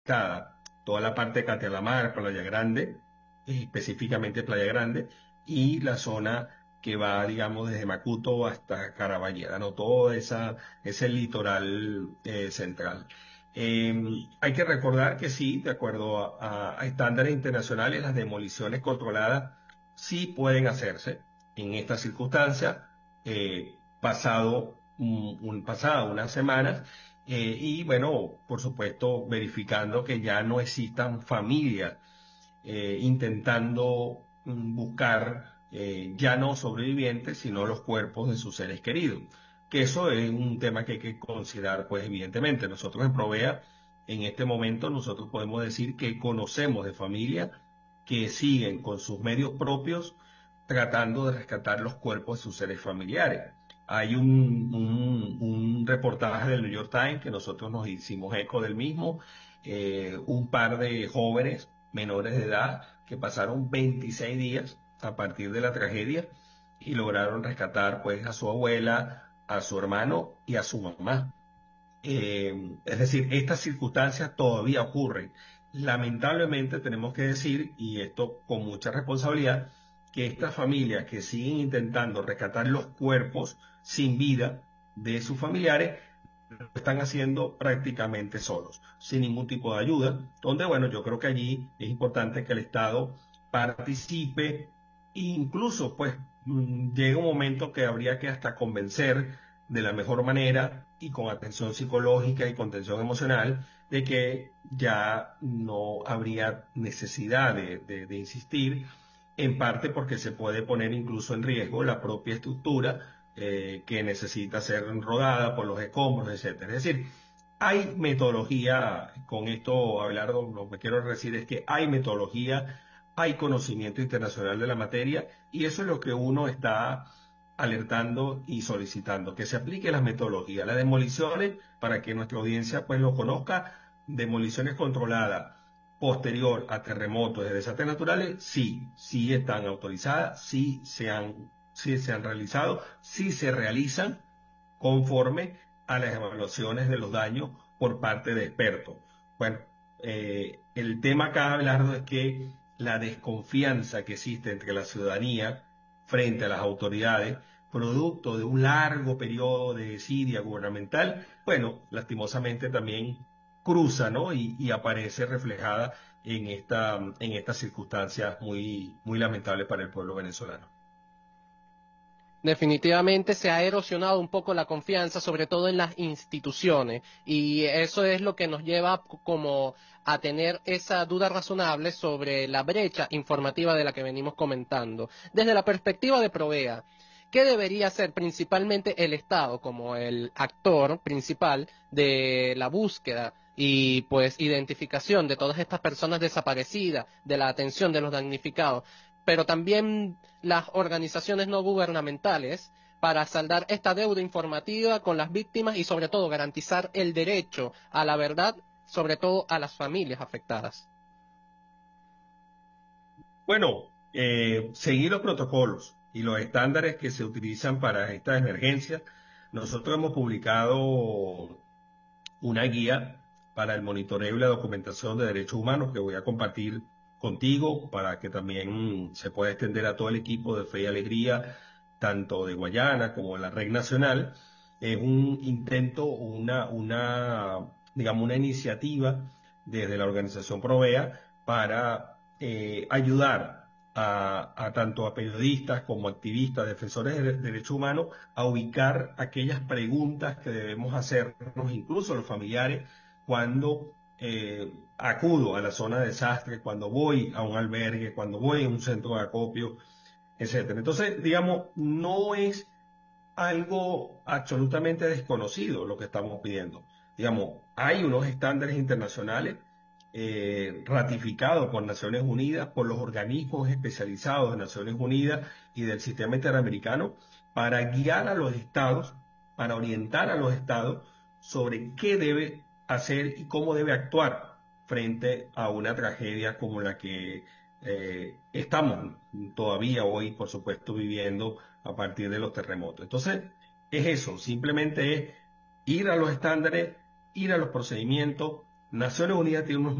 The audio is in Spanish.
afectada, toda la parte de Catelamar, Playa Grande, específicamente Playa Grande, y la zona que va, digamos, desde Macuto hasta Caraballeda, ¿no? Todo ese litoral central. Hay que recordar que sí, de acuerdo a estándares internacionales, las demoliciones controladas sí pueden hacerse en estas circunstancias, pasada unas semanas, y bueno, por supuesto, verificando que ya no existan familias intentando buscar ya no sobrevivientes, sino los cuerpos de sus seres queridos. Que eso es un tema que hay que considerar, pues evidentemente. Nosotros en Provea, en este momento, nosotros podemos decir que conocemos de familias que siguen con sus medios propios tratando de rescatar los cuerpos de sus seres familiares. Hay un reportaje del New York Times que nosotros nos hicimos eco del mismo, un par de jóvenes menores de edad que pasaron 26 días a partir de la tragedia y lograron rescatar pues a su abuela, a su hermano y a su mamá. Es decir, estas circunstancias todavía ocurren. Lamentablemente tenemos que decir, y esto con mucha responsabilidad, que estas familias que siguen intentando rescatar los cuerpos sin vida de sus familiares lo están haciendo prácticamente solos, sin ningún tipo de ayuda, donde, bueno, yo creo que allí es importante que el Estado participe, e incluso, pues, llega un momento que habría que hasta convencer de la mejor manera y con atención psicológica y contención emocional de que ya no habría necesidad de insistir, en parte porque se puede poner incluso en riesgo la propia estructura que necesita ser rodada por los escombros, etcétera. Es decir, hay metodología, con esto, Abelardo, lo que quiero decir es que hay metodología, hay conocimiento internacional de la materia, y eso es lo que uno está alertando y solicitando, que se aplique las metodologías, las demoliciones, para que nuestra audiencia pues lo conozca, demoliciones controladas posterior a terremotos de desastres naturales, sí están autorizadas, sí se han realizado, sí se realizan conforme a las evaluaciones de los daños por parte de expertos. Bueno, el tema acá, Abelardo, es que la desconfianza que existe entre la ciudadanía frente a las autoridades, producto de un largo periodo de desidia gubernamental, bueno, lastimosamente también cruza, ¿no? Y aparece reflejada en estas circunstancias muy lamentables para el pueblo venezolano. Definitivamente se ha erosionado un poco la confianza, sobre todo en las instituciones, y eso es lo que nos lleva como a tener esa duda razonable sobre la brecha informativa de la que venimos comentando. Desde la perspectiva de Provea, ¿qué debería hacer principalmente el Estado como el actor principal de la búsqueda y pues identificación de todas estas personas desaparecidas, de la atención de los damnificados, pero también las organizaciones no gubernamentales, para saldar esta deuda informativa con las víctimas y sobre todo garantizar el derecho a la verdad, sobre todo a las familias afectadas? Bueno, seguir los protocolos y los estándares que se utilizan para estas emergencias. Nosotros hemos publicado una guía para el monitoreo y la documentación de derechos humanos que voy a compartir contigo para que también se pueda extender a todo el equipo de Fe y Alegría, tanto de Guayana como de la Red Nacional. Es un intento, digamos, una iniciativa desde la organización Provea para ayudar tanto a periodistas como activistas, defensores de derechos humanos, a ubicar aquellas preguntas que debemos hacernos, incluso los familiares, cuando acudo a la zona de desastre, cuando voy a un albergue, cuando voy a un centro de acopio, etcétera. Entonces, digamos, no es algo absolutamente desconocido lo que estamos pidiendo. Digamos, hay unos estándares internacionales ratificados por Naciones Unidas, por los organismos especializados de Naciones Unidas y del sistema interamericano, para guiar a los estados, para orientar a los estados sobre qué debe hacer y cómo debe actuar frente a una tragedia como la que estamos todavía hoy, por supuesto, viviendo a partir de los terremotos. Entonces, es eso, simplemente es ir a los estándares, ir a los procedimientos. Naciones Unidas tiene unos